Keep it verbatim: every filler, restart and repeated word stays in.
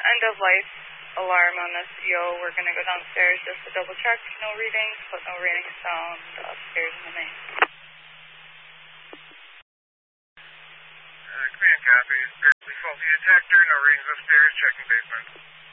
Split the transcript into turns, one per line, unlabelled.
end of life alarm on the C O. We're going to go downstairs just to double check. No readings, but no readings found upstairs in the main.
Uh, command copy. Faulty detector, no readings upstairs, checking basement.